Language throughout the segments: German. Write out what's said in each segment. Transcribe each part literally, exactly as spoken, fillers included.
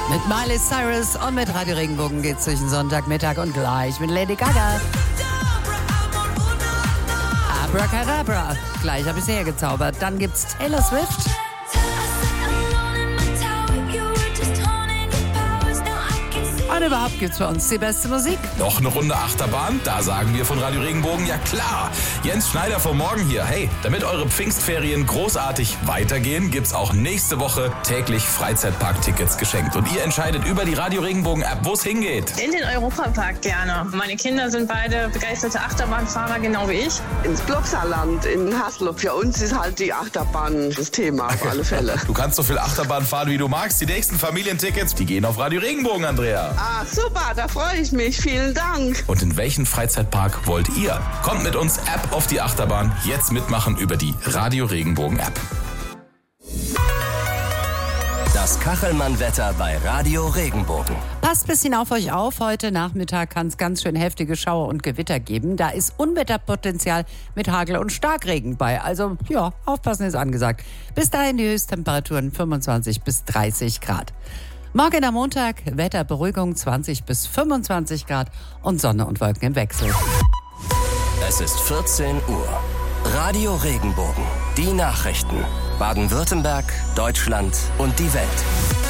Mit Miley Cyrus und mit Radio Regenbogen geht's durch den Sonntagmittag und gleich mit Lady Gaga. Abracadabra. Gleich habe ich sie hergezaubert. Dann gibt's Taylor Swift. Und überhaupt gibt's für uns die beste Musik. Noch eine Runde Achterbahn? Da sagen wir von Radio Regenbogen, ja klar. Jens Schneider vom Morgen hier. Hey, damit eure Pfingstferien großartig weitergehen, gibt's auch nächste Woche täglich Freizeitpark-Tickets geschenkt. Und ihr entscheidet über die Radio Regenbogen-App, wo es hingeht. In den Europapark gerne. Meine Kinder sind beide begeisterte Achterbahnfahrer, genau wie ich. Ins Glopsaland, in Haslob. Für uns ist halt die Achterbahn das Thema auf alle Fälle. Du kannst so viel Achterbahn fahren, wie du magst. Die nächsten Familientickets, die gehen auf Radio Regenbogen, Andrea. Ah, super, da freue ich mich. Vielen Dank. Und in welchen Freizeitpark wollt ihr? Kommt mit uns App auf die Achterbahn. Jetzt mitmachen über die Radio Regenbogen App. Das Kachelmann-Wetter bei Radio Regenbogen. Passt ein bisschen auf euch auf. Heute Nachmittag kann es ganz schön heftige Schauer und Gewitter geben. Da ist Unwetterpotenzial mit Hagel und Starkregen bei. Also ja, aufpassen ist angesagt. Bis dahin die Höchsttemperaturen fünfundzwanzig bis dreißig Grad. Morgen am Montag Wetterberuhigung zwanzig bis fünfundzwanzig Grad und Sonne und Wolken im Wechsel. Es ist vierzehn Uhr. Radio Regenbogen. Die Nachrichten. Baden-Württemberg, Deutschland und die Welt.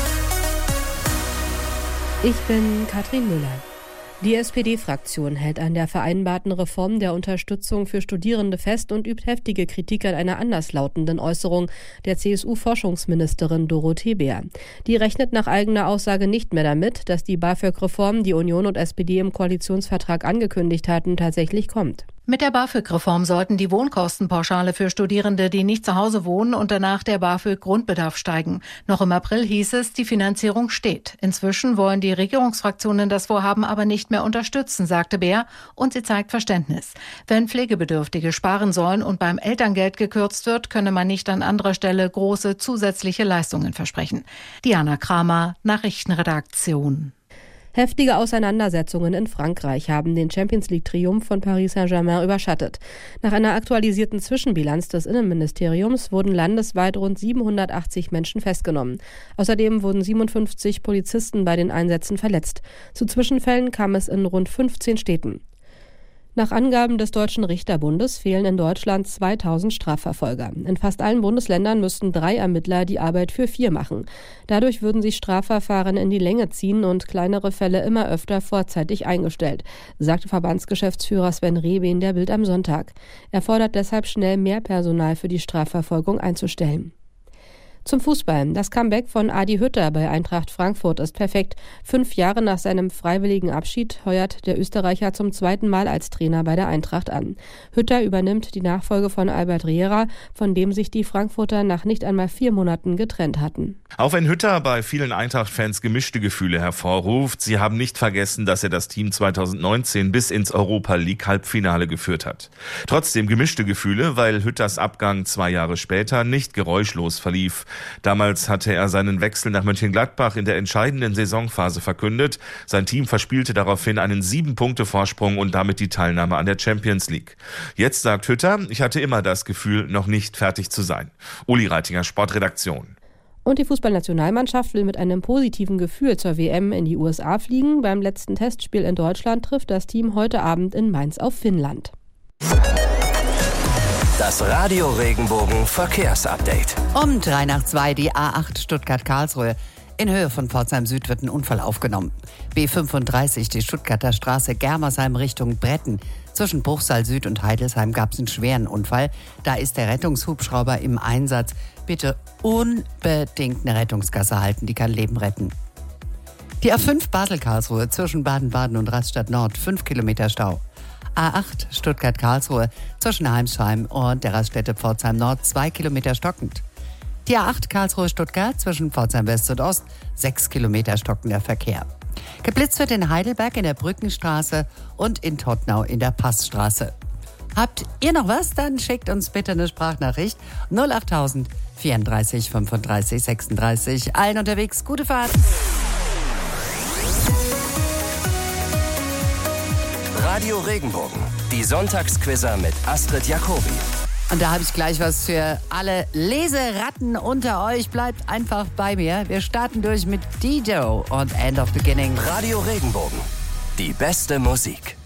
Ich bin Katrin Müller. Die S P D-Fraktion hält an der vereinbarten Reform der Unterstützung für Studierende fest und übt heftige Kritik an einer anderslautenden Äußerung der C S U-Forschungsministerin Dorothee Bär. Die rechnet nach eigener Aussage nicht mehr damit, dass die BAföG-Reform, die Union und S P D im Koalitionsvertrag angekündigt hatten, tatsächlich kommt. Mit der BAföG-Reform sollten die Wohnkostenpauschale für Studierende, die nicht zu Hause wohnen und danach der BAföG-Grundbedarf steigen. Noch im April hieß es, die Finanzierung steht. Inzwischen wollen die Regierungsfraktionen das Vorhaben aber nicht mehr unterstützen, sagte Bär, und sie zeigt Verständnis. Wenn Pflegebedürftige sparen sollen und beim Elterngeld gekürzt wird, könne man nicht an anderer Stelle große zusätzliche Leistungen versprechen. Diana Kramer, Nachrichtenredaktion. Heftige Auseinandersetzungen in Frankreich haben den Champions-League-Triumph von Paris Saint-Germain überschattet. Nach einer aktualisierten Zwischenbilanz des Innenministeriums wurden landesweit rund siebenhundertachtzig Menschen festgenommen. Außerdem wurden siebenundfünfzig Polizisten bei den Einsätzen verletzt. Zu Zwischenfällen kam es in rund fünfzehn Städten. Nach Angaben des Deutschen Richterbundes fehlen in Deutschland zweitausend Strafverfolger. In fast allen Bundesländern müssten drei Ermittler die Arbeit für vier machen. Dadurch würden sich Strafverfahren in die Länge ziehen und kleinere Fälle immer öfter vorzeitig eingestellt, sagte Verbandsgeschäftsführer Sven Rehbe in der Bild am Sonntag. Er fordert deshalb schnell mehr Personal für die Strafverfolgung einzustellen. Zum Fußball. Das Comeback von Adi Hütter bei Eintracht Frankfurt ist perfekt. Fünf Jahre nach seinem freiwilligen Abschied heuert der Österreicher zum zweiten Mal als Trainer bei der Eintracht an. Hütter übernimmt die Nachfolge von Albert Riera, von dem sich die Frankfurter nach nicht einmal vier Monaten getrennt hatten. Auch wenn Hütter bei vielen Eintracht-Fans gemischte Gefühle hervorruft, sie haben nicht vergessen, dass er das Team zweitausendneunzehn bis ins Europa-League-Halbfinale geführt hat. Trotzdem gemischte Gefühle, weil Hütters Abgang zwei Jahre später nicht geräuschlos verlief. Damals hatte er seinen Wechsel nach Mönchengladbach in der entscheidenden Saisonphase verkündet. Sein Team verspielte daraufhin einen Sieben-Punkte-Vorsprung und damit die Teilnahme an der Champions League. Jetzt sagt Hütter, ich hatte immer das Gefühl, noch nicht fertig zu sein. Uli Reitinger, Sportredaktion. Und die Fußballnationalmannschaft will mit einem positiven Gefühl zur W M in die U S A fliegen. Beim letzten Testspiel in Deutschland trifft das Team heute Abend in Mainz auf Finnland. Das Radio Regenbogen Verkehrsupdate. Um drei nach zwei die A acht Stuttgart-Karlsruhe. In Höhe von Pforzheim Süd wird ein Unfall aufgenommen. B fünfunddreißig, die Stuttgarter Straße Germersheim Richtung Bretten. Zwischen Bruchsal Süd und Heidelsheim gab es einen schweren Unfall. Da ist der Rettungshubschrauber im Einsatz. Bitte unbedingt eine Rettungsgasse halten, die kann Leben retten. Die A fünf Basel-Karlsruhe zwischen Baden-Baden und Rastatt Nord, fünf Kilometer Stau. A acht Stuttgart-Karlsruhe zwischen Heimsheim und der Raststätte Pforzheim Nord, zwei Kilometer stockend. Die A acht Karlsruhe-Stuttgart zwischen Pforzheim West und Ost, sechs Kilometer stockender Verkehr. Geblitzt wird in Heidelberg in der Brückenstraße und in Tottnau in der Passstraße. Habt ihr noch was? Dann schickt uns bitte eine Sprachnachricht null achttausend vierunddreißig fünfunddreißig sechsunddreißig. Allen unterwegs, gute Fahrt! Radio Regenbogen, die Sonntagsquizzer mit Astrid Jacobi. Und da habe ich gleich was für alle Leseratten unter euch. Bleibt einfach bei mir. Wir starten durch mit Dido und End of Beginning. Radio Regenbogen. Die beste Musik.